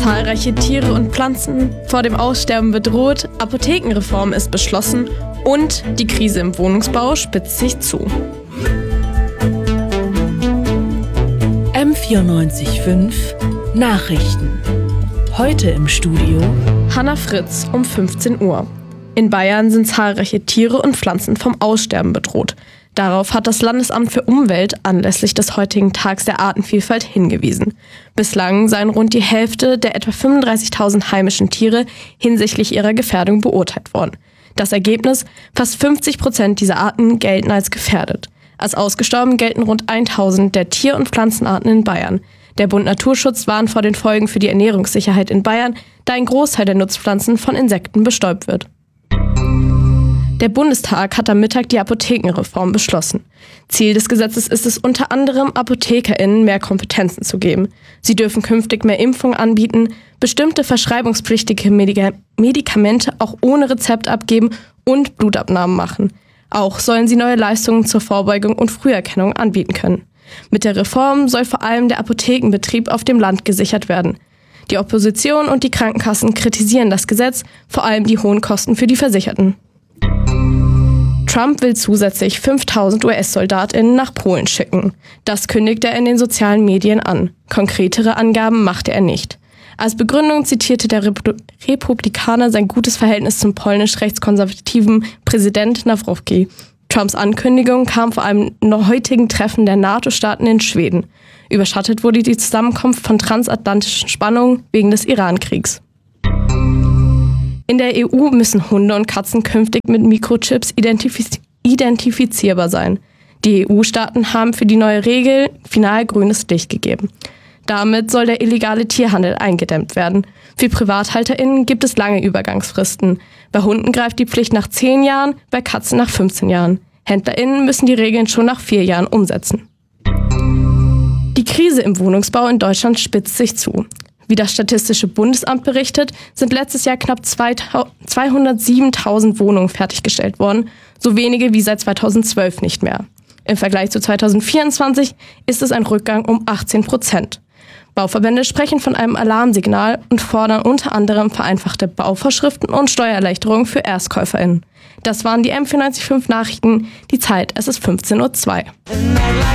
Zahlreiche Tiere und Pflanzen vor dem Aussterben bedroht, Apothekenreform ist beschlossen und die Krise im Wohnungsbau spitzt sich zu. M94.5 Nachrichten. Heute im Studio Hannah Fritz um 15 Uhr. In Bayern sind zahlreiche Tiere und Pflanzen vom Aussterben bedroht. Darauf hat das Landesamt für Umwelt anlässlich des heutigen Tags der Artenvielfalt hingewiesen. Bislang seien rund die Hälfte der etwa 35.000 heimischen Tiere hinsichtlich ihrer Gefährdung beurteilt worden. Das Ergebnis: fast 50% dieser Arten gelten als gefährdet. Als ausgestorben gelten rund 1.000 der Tier- und Pflanzenarten in Bayern. Der Bund Naturschutz warnt vor den Folgen für die Ernährungssicherheit in Bayern, da ein Großteil der Nutzpflanzen von Insekten bestäubt wird. Der Bundestag hat am Mittag die Apothekenreform beschlossen. Ziel des Gesetzes ist es unter anderem, ApothekerInnen mehr Kompetenzen zu geben. Sie dürfen künftig mehr Impfungen anbieten, bestimmte verschreibungspflichtige Medikamente auch ohne Rezept abgeben und Blutabnahmen machen. Auch sollen sie neue Leistungen zur Vorbeugung und Früherkennung anbieten können. Mit der Reform soll vor allem der Apothekenbetrieb auf dem Land gesichert werden. Die Opposition und die Krankenkassen kritisieren das Gesetz, vor allem die hohen Kosten für die Versicherten. Trump will zusätzlich 5.000 US-SoldatInnen nach Polen schicken. Das kündigte er in den sozialen Medien an. Konkretere Angaben machte er nicht. Als Begründung zitierte der Republikaner sein gutes Verhältnis zum polnisch-rechtskonservativen Präsident Nawrocki. Trumps Ankündigung kam vor einem heutigen Treffen der NATO-Staaten in Schweden. Überschattet wurde die Zusammenkunft von transatlantischen Spannungen wegen des Iran-Kriegs. In der EU müssen Hunde und Katzen künftig mit Mikrochips identifizierbar sein. Die EU-Staaten haben für die neue Regel final grünes Licht gegeben. Damit soll der illegale Tierhandel eingedämmt werden. Für PrivathalterInnen gibt es lange Übergangsfristen. Bei Hunden greift die Pflicht nach 10 Jahren, bei Katzen nach 15 Jahren. HändlerInnen müssen die Regeln schon nach 4 Jahren umsetzen. Die Krise im Wohnungsbau in Deutschland spitzt sich zu. Wie das Statistische Bundesamt berichtet, sind letztes Jahr knapp 207.000 Wohnungen fertiggestellt worden, so wenige wie seit 2012 nicht mehr. Im Vergleich zu 2024 ist es ein Rückgang um 18%. Bauverbände sprechen von einem Alarmsignal und fordern unter anderem vereinfachte Bauvorschriften und Steuererleichterungen für ErstkäuferInnen. Das waren die M94.5 Nachrichten. Die Zeit, es ist 15:02 Uhr.